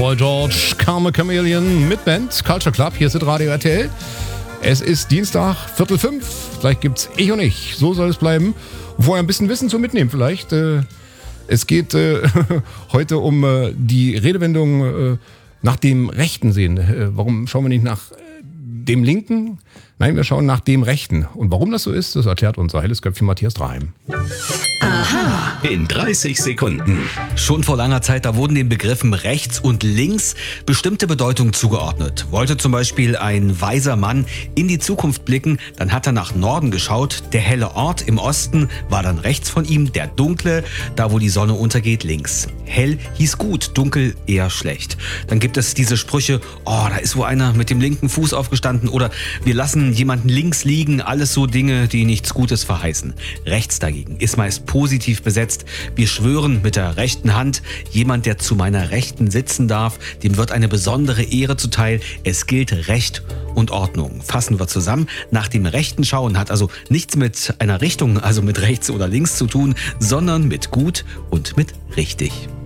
Boy George, Karma Chameleon mit Band, Culture Club, hier ist Radio RTL. Es ist Dienstag, 4:45, gleich gibt's Ich und Ich, so soll es bleiben. Vorher ein bisschen Wissen zum Mitnehmen vielleicht. Es geht heute um die Redewendung nach dem Rechten sehen. Warum schauen wir nicht nach dem Linken? Nein, wir schauen nach dem Rechten. Und warum das so ist, das erklärt unser helles Köpfchen Matthias Draheim. Aha. In 30 Sekunden. Schon vor langer Zeit, da wurden den Begriffen rechts und links bestimmte Bedeutungen zugeordnet. Wollte zum Beispiel ein weiser Mann in die Zukunft blicken, dann hat er nach Norden geschaut. Der helle Ort im Osten war dann rechts von ihm, der dunkle, da wo die Sonne untergeht, links. Hell hieß gut, dunkel eher schlecht. Dann gibt es diese Sprüche, oh, da ist wohl einer mit dem linken Fuß aufgestanden oder wir lassen jemanden links liegen, alles so Dinge, die nichts Gutes verheißen. Rechts dagegen ist meist positiv besetzt. Wir schwören mit der rechten Hand, jemand, der zu meiner Rechten sitzen darf, dem wird eine besondere Ehre zuteil. Es gilt Recht und Ordnung. Fassen wir zusammen, nach dem Rechten schauen hat also nichts mit einer Richtung, also mit rechts oder links zu tun, sondern mit gut und mit richtig.